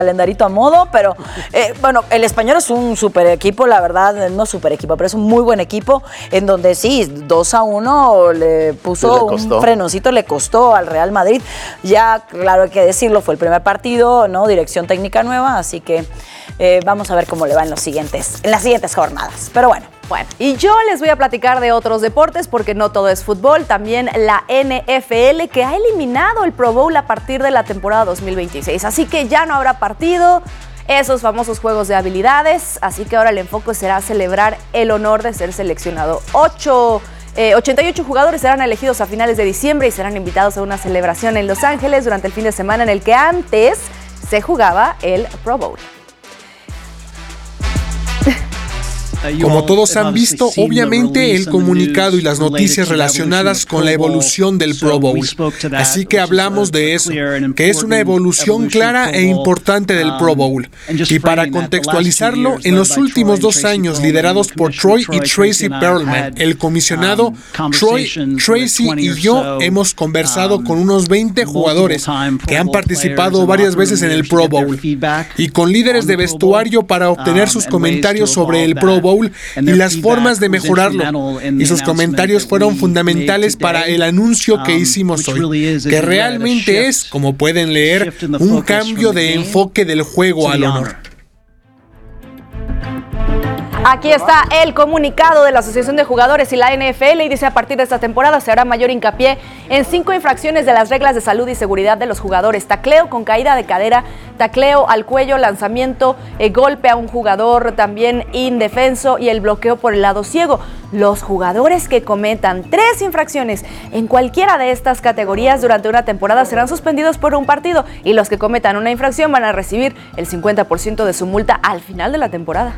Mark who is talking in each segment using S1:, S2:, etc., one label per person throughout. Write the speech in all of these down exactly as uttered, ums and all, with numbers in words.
S1: calendarito a modo, pero eh, bueno, el Español es un super equipo, la verdad, no super equipo, pero es un muy buen equipo, en donde sí, dos a uno le puso sí, le un frenoncito, le costó al Real Madrid. Ya, claro, hay que decirlo, fue el primer partido, ¿no? Dirección técnica nueva, así que eh, vamos a ver cómo le va en, los siguientes, en las siguientes jornadas. Pero bueno.
S2: Bueno, y yo les voy a platicar de otros deportes porque no todo es fútbol, también la N F L que ha eliminado el Pro Bowl a partir de la temporada dos mil veintiséis, así que ya no habrá partido, esos famosos juegos de habilidades, así que ahora el enfoque será celebrar el honor de ser seleccionado. Ocho, eh, ochenta y ocho jugadores serán elegidos a finales de diciembre y serán invitados a una celebración en Los Ángeles durante el fin de semana en el que antes se jugaba el Pro Bowl.
S3: Como todos han visto, obviamente el comunicado y las noticias relacionadas con la evolución del Pro Bowl. Así que hablamos de eso, que es una evolución clara e importante del Pro Bowl. Y para contextualizarlo, en los últimos dos años, liderados por Troy y Tracy Perlman, el comisionado, Troy, Tracy y yo hemos conversado con unos veinte jugadores que han participado varias veces en el Pro Bowl y con líderes de vestuario para obtener sus comentarios sobre el Pro Bowl y las formas de mejorarlo, y sus comentarios fueron fundamentales para el anuncio que hicimos hoy, que realmente es, como pueden leer, un cambio de enfoque del juego al honor.
S2: Aquí está el comunicado de la Asociación de Jugadores y la N F L y dice: a partir de esta temporada se hará mayor hincapié en cinco infracciones de las reglas de salud y seguridad de los jugadores: tacleo con caída de cadera, tacleo al cuello, lanzamiento, eh, golpe a un jugador también indefenso y el bloqueo por el lado ciego. Los jugadores que cometan tres infracciones en cualquiera de estas categorías durante una temporada serán suspendidos por un partido, y los que cometan una infracción van a recibir el cincuenta por ciento de su multa al final de la temporada.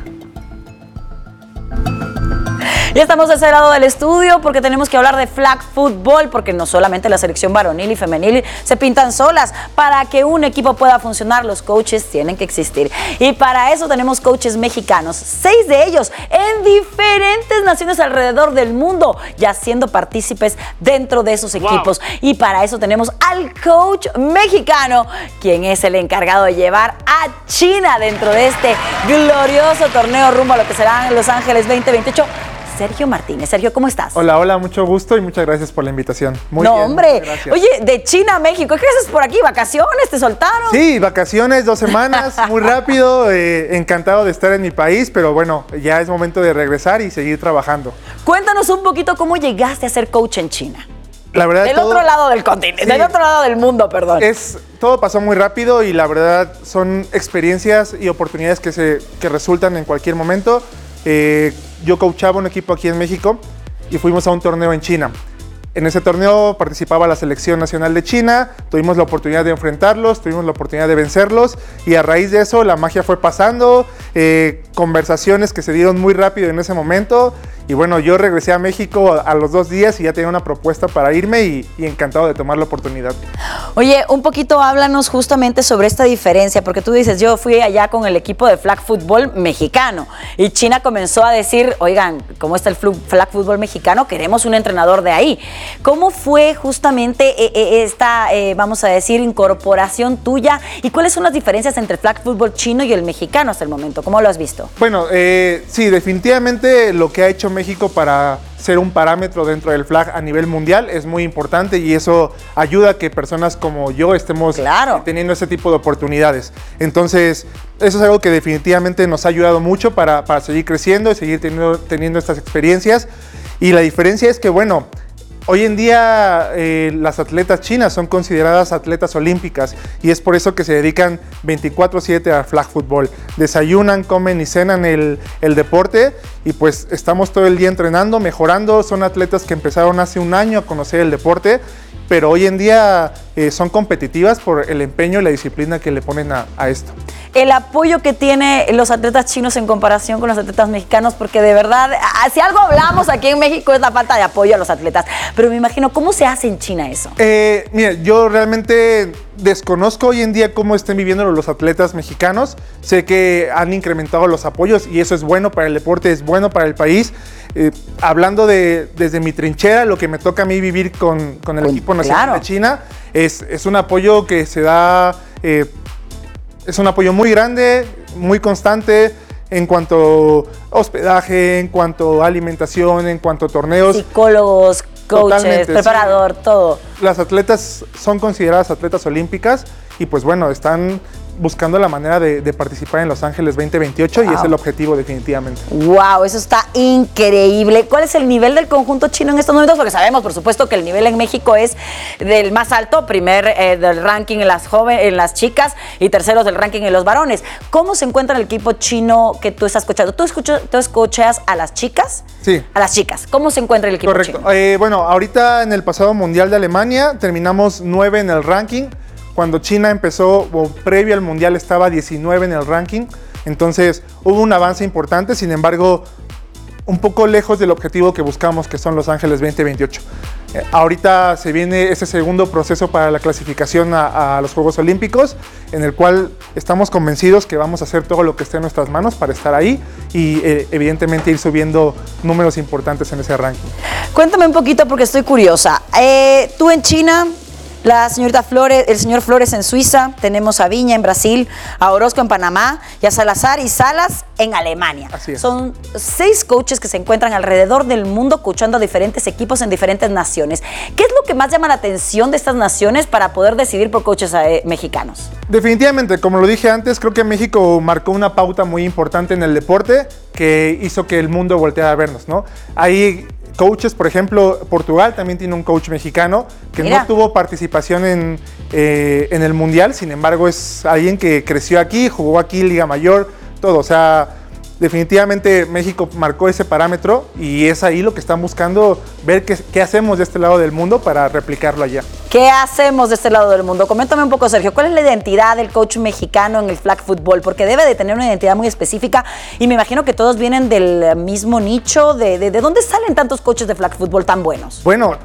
S1: Ya estamos de ese lado del estudio porque tenemos que hablar de flag football, porque no solamente la selección varonil y femenil se pintan solas. Para que un equipo pueda funcionar, los coaches tienen que existir. Y para eso tenemos coaches mexicanos, seis de ellos en diferentes naciones alrededor del mundo, ya siendo partícipes dentro de esos equipos. Wow. Y para eso tenemos al coach mexicano, quien es el encargado de llevar a China dentro de este glorioso torneo rumbo a lo que será en Los Ángeles veinte veintiocho. Sergio Martínez. Sergio, ¿cómo estás?
S4: Hola, hola, mucho gusto y muchas gracias por la invitación. Muy
S1: no,
S4: bien,
S1: hombre. Oye, de China a México, ¿qué haces por aquí? ¿Vacaciones? ¿Te soltaron?
S4: Sí, vacaciones, dos semanas, muy rápido. Eh, encantado de estar en mi país, pero bueno, ya es momento de regresar y seguir trabajando.
S1: Cuéntanos un poquito cómo llegaste a ser coach en China.
S4: La verdad,
S1: del
S4: todo,
S1: otro lado del continente, sí, del otro lado del mundo, perdón.
S4: Es, todo pasó muy rápido y la verdad son experiencias y oportunidades que, se, que resultan en cualquier momento. Eh, yo coachaba un equipo aquí en México y fuimos a un torneo en China. En ese torneo participaba la selección nacional de China, tuvimos la oportunidad de enfrentarlos, tuvimos la oportunidad de vencerlos y a raíz de eso la magia fue pasando, eh, conversaciones que se dieron muy rápido en ese momento. Y bueno, yo regresé a México a los dos días y ya tenía una propuesta para irme y, y encantado de tomar la oportunidad.
S1: Oye, un poquito háblanos justamente sobre esta diferencia, porque tú dices, yo fui allá con el equipo de flag football mexicano y China comenzó a decir, oigan, ¿cómo está el flag football mexicano? Queremos un entrenador de ahí. ¿Cómo fue justamente esta, eh, vamos a decir, incorporación tuya y cuáles son las diferencias entre el flag football chino y el mexicano hasta el momento? ¿Cómo lo has visto?
S4: Bueno, eh, sí, definitivamente lo que ha hecho México para ser un parámetro dentro del flag a nivel mundial es muy importante y eso ayuda a que personas como yo estemos
S1: claro.
S4: teniendo ese tipo de oportunidades. Entonces, eso es algo que definitivamente nos ha ayudado mucho para, para seguir creciendo y seguir teniendo, teniendo estas experiencias. Y la diferencia es que, bueno, hoy en día eh, las atletas chinas son consideradas atletas olímpicas y es por eso que se dedican veinticuatro siete al flag football. Desayunan, comen y cenan el, el deporte y pues estamos todo el día entrenando, mejorando. Son atletas que empezaron hace un año a conocer el deporte, pero hoy en día eh, son competitivas por el empeño y la disciplina que le ponen a, a esto.
S1: El apoyo que tienen los atletas chinos en comparación con los atletas mexicanos, porque de verdad, si algo hablamos aquí en México es la falta de apoyo a los atletas, pero me imagino, ¿cómo se hace en China eso?
S4: Eh, mira, yo realmente desconozco hoy en día cómo estén viviendo los atletas mexicanos. Sé que han incrementado los apoyos y eso es bueno para el deporte, es bueno para el país. Eh, hablando de desde mi trinchera, lo que me toca a mí vivir con, con el pues, equipo nacional claro. de China, es, es un apoyo que se da... Eh, es un apoyo muy grande, muy constante en cuanto a hospedaje, en cuanto a alimentación, en cuanto a torneos.
S1: Psicólogos, coaches,
S4: Totalmente,
S1: preparador,
S4: sí.
S1: todo.
S4: Las atletas son consideradas atletas olímpicas y pues bueno, están buscando la manera de, de participar en Los Ángeles veinte veintiocho wow. y es el objetivo definitivamente.
S1: ¡Wow! Eso está increíble. ¿Cuál es el nivel del conjunto chino en estos momentos? Porque sabemos, por supuesto, que el nivel en México es del más alto, primer eh, del ranking en las jóvenes, en las chicas y terceros del ranking en los varones. ¿Cómo se encuentra el equipo chino que tú estás escuchando? ¿Tú, escuchas, tú escuchas a las chicas?
S4: Sí.
S1: A las chicas. ¿Cómo se encuentra el equipo
S4: Correcto.
S1: chino?
S4: Eh, bueno, ahorita en el pasado Mundial de Alemania terminamos nueve en el ranking. Cuando China empezó, o previo al Mundial, estaba diecinueve en el ranking. Entonces, hubo un avance importante, sin embargo, un poco lejos del objetivo que buscamos, que son Los Ángeles veinte veintiocho. Eh, ahorita se viene ese segundo proceso para la clasificación a, a los Juegos Olímpicos, en el cual estamos convencidos que vamos a hacer todo lo que esté en nuestras manos para estar ahí y, eh, evidentemente, ir subiendo números importantes en ese ranking.
S1: Cuéntame un poquito, porque estoy curiosa. Eh, tú en China... La señorita Flores, el señor Flores en Suiza, tenemos a Viña en Brasil, a Orozco en Panamá y a Salazar y Salas en Alemania.
S4: Así es.
S1: Son seis coaches que se encuentran alrededor del mundo coachando a diferentes equipos en diferentes naciones. ¿Qué es lo que más llama la atención de estas naciones para poder decidir por coaches eh, mexicanos?
S4: Definitivamente, como lo dije antes, creo que México marcó una pauta muy importante en el deporte que hizo que el mundo volteara a vernos, ¿no? Hay coaches, por ejemplo, Portugal también tiene un coach mexicano que Mira. no tuvo participación en, eh, en el Mundial, sin embargo es alguien que creció aquí, jugó aquí Liga Mayor, todo, o sea, definitivamente México marcó ese parámetro y es ahí lo que están buscando, ver qué, qué hacemos de este lado del mundo para replicarlo allá.
S1: ¿Qué hacemos de este lado del mundo? Coméntame un poco, Sergio, ¿cuál es la identidad del coach mexicano en el flag football? Porque debe de tener una identidad muy específica y me imagino que todos vienen del mismo nicho. ¿De, de, de dónde salen tantos coaches de flag football tan buenos?
S4: Bueno,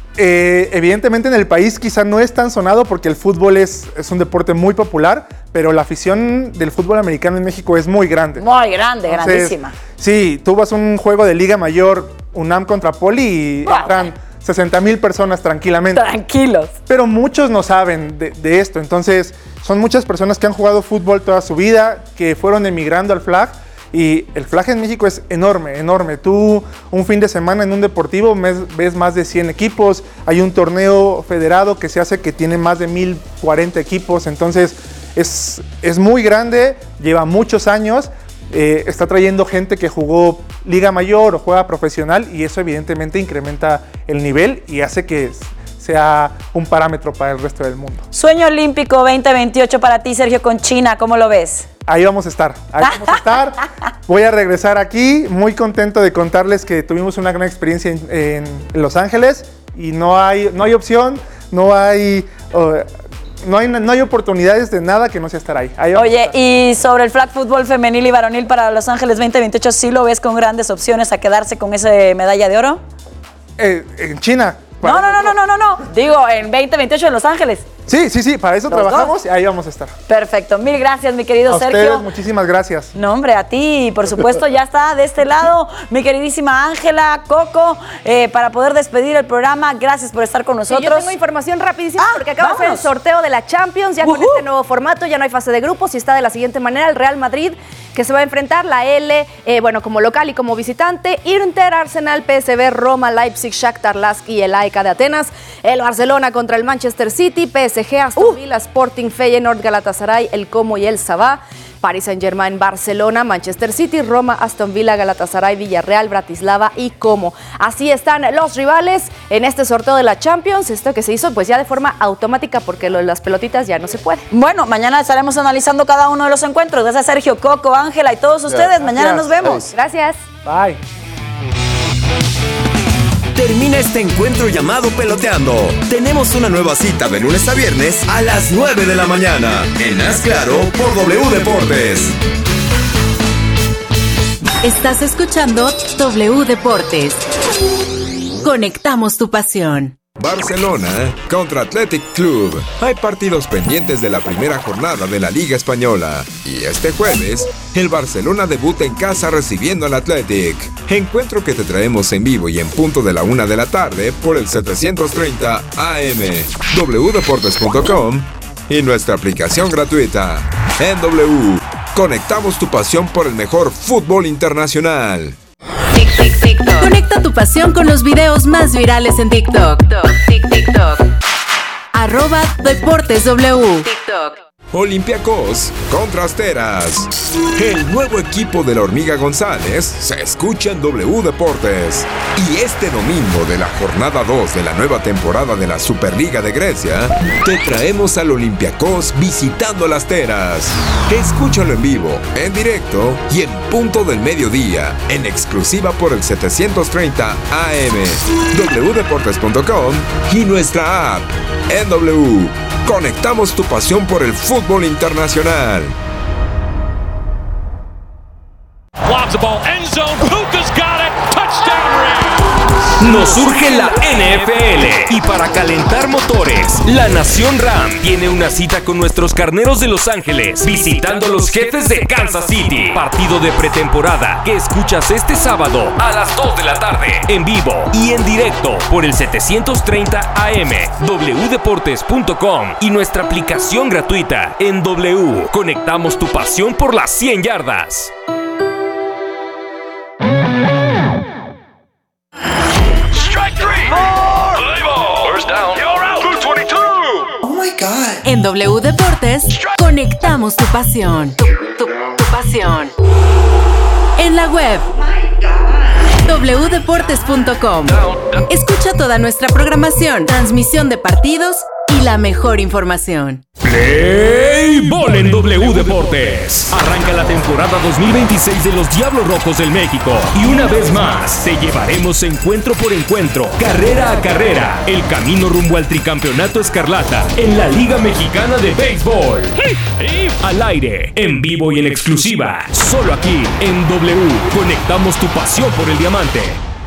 S4: eh, evidentemente en el país quizá no es tan sonado porque el fútbol es, es un deporte muy popular, pero la afición del fútbol americano en México es muy grande.
S1: Muy grande, Entonces, grandísima.
S4: Sí, tú vas a un juego de Liga Mayor, UNAM contra Poli y wow. entran sesenta mil personas tranquilamente.
S1: Tranquilos.
S4: Pero muchos no saben de, de esto, entonces son muchas personas que han jugado fútbol toda su vida, que fueron emigrando al flag. Y el flag en México es enorme, enorme. Tú un fin de semana en un deportivo ves más de cien equipos. Hay un torneo federado que se hace que tiene más de mil cuarenta equipos. Entonces es, es muy grande, lleva muchos años. Eh, está trayendo gente que jugó Liga Mayor o juega profesional y eso evidentemente incrementa el nivel y hace que sea un parámetro para el resto del mundo.
S1: Sueño olímpico veinte veintiocho para ti, Sergio, con China, ¿cómo lo ves?
S4: Ahí vamos a estar, ahí vamos a estar. Voy a regresar aquí, muy contento de contarles que tuvimos una gran experiencia en, en Los Ángeles y no hay, no hay opción, no hay, uh, no hay, no hay oportunidades de nada que no sea estar ahí. ahí
S1: Oye, y sobre el flag fútbol femenil y varonil para Los Ángeles veinte veintiocho, ¿sí lo ves con grandes opciones a quedarse con esa medalla de oro?
S4: Eh, en China.
S1: No, no, no, no, no, no, no. Digo, en veinte veintiocho en Los Ángeles.
S4: Sí, sí, sí, para eso Los trabajamos dos. Y ahí vamos a estar.
S1: Perfecto, mil gracias, mi querido
S4: a
S1: Sergio.
S4: Ustedes, muchísimas gracias.
S1: No, hombre, a ti, por supuesto, ya está de este lado mi queridísima Ángela, Coco, eh, para poder despedir el programa. Gracias por estar con nosotros.
S2: Sí, yo tengo información rapidísima ah, porque acaba de ser el sorteo de la Champions, ya uh-huh. con este nuevo formato, ya no hay fase de grupos y está de la siguiente manera: el Real Madrid, que se va a enfrentar la L, eh, bueno, como local y como visitante, Inter, Arsenal, P S V, Roma, Leipzig, Shakhtar Donetsk y el A E K de Atenas, el Barcelona contra el Manchester City, P S G, Aston uh. Villa, Sporting, Feyenoord, Galatasaray, el Como y el Sabah, Paris Saint-Germain, Barcelona, Manchester City, Roma, Aston Villa, Galatasaray, Villarreal, Bratislava y Como. Así están los rivales en este sorteo de la Champions, esto que se hizo pues ya de forma automática porque lo de las pelotitas ya no se puede.
S1: Bueno, mañana estaremos analizando cada uno de los encuentros. Gracias a Sergio, Coco, Ángela y todos ustedes. Gracias. Mañana nos vemos.
S2: Gracias.
S4: Bye.
S5: Termina este encuentro llamado Peloteando. Tenemos una nueva cita de lunes a viernes a las nueve de la mañana. En Haz Claro por W Deportes.
S6: Estás escuchando W Deportes. Conectamos tu pasión.
S7: Barcelona contra Athletic Club. Hay partidos pendientes de la primera jornada de la Liga Española. Y este jueves, el Barcelona debuta en casa recibiendo al Athletic. Encuentro que te traemos en vivo y en punto de la una de la tarde por el setecientos treinta A M, w deportes punto com y nuestra aplicación gratuita. En W, conectamos tu pasión por el mejor fútbol internacional.
S6: Tic, tic, TikTok. Conecta tu pasión con los videos más virales en TikTok. Tic, TikTok. Arroba Deportes W. TikTok.
S7: Olympiacos contra Asteras. El nuevo equipo de la Hormiga González se escucha en W Deportes. Y este domingo de la jornada dos de la nueva temporada de la Superliga de Grecia, te traemos al Olympiacos visitando a las Asteras. Escúchalo en vivo, en directo y en punto del mediodía, en exclusiva por el setecientos treinta A M, w deportes punto com y nuestra app. En W, conectamos tu pasión por el fútbol internacional.
S8: Lobs the ball, end zone, Puka's got it, touchdown Rams.
S9: Nos surge la N F L y para calentar motores, la Nación Ram tiene una cita con nuestros carneros de Los Ángeles, visitando a los Jefes de Kansas City. Partido de pretemporada que escuchas este sábado a las dos de la tarde, en vivo y en directo por el setecientos treinta A M, w deportes punto com y nuestra aplicación gratuita. En W, conectamos tu pasión por las cien yardas.
S6: En W Deportes, conectamos tu pasión. Tu, tu, tu pasión. En la web, w deportes punto com. Escucha toda nuestra programación, transmisión de partidos y la mejor información.
S9: Play Ball en W Deportes. Arranca la temporada dos mil veintiséis de los Diablos Rojos del México. Y una vez más, te llevaremos encuentro por encuentro, carrera a carrera, el camino rumbo al tricampeonato escarlata en la Liga Mexicana de Béisbol. Al aire, en vivo y en exclusiva, solo aquí en W. Conectamos tu pasión por el diamante.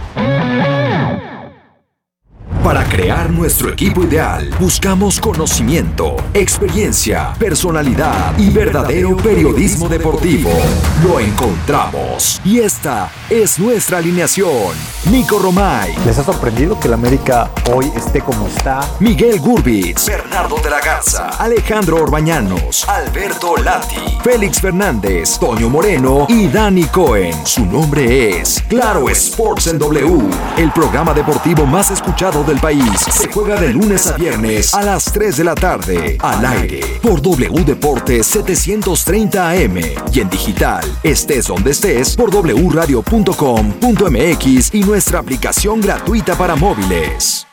S5: Para crear nuestro equipo ideal, buscamos conocimiento, experiencia, personalidad y verdadero periodismo deportivo. Lo encontramos y esta es nuestra alineación. Nico Romay.
S10: ¿Les ha sorprendido que el América hoy esté como está?
S5: Miguel Gurbitz, Bernardo de la Garza, Alejandro Orbañanos, Alberto Lati, Félix Fernández, Toño Moreno y Dani Cohen. Su nombre es Claro Sports en W, el programa deportivo más escuchado del país. Se juega de lunes a viernes a las tres de la tarde, al aire, por W Deportes setecientos treinta A M y en digital, estés donde estés, por w radio punto com punto m x y nuestra aplicación gratuita para móviles.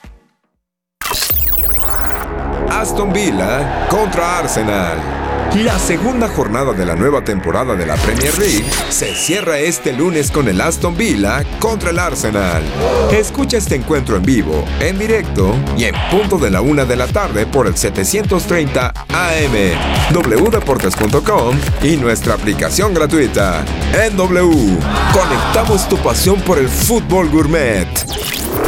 S7: Aston Villa contra Arsenal. La segunda jornada de la nueva temporada de la Premier League se cierra este lunes con el Aston Villa contra el Arsenal. Escucha este encuentro en vivo, en directo y en punto de la una de la tarde por el setecientos treinta A M, w deportes punto com y nuestra aplicación gratuita. En W, conectamos tu pasión por el fútbol gourmet.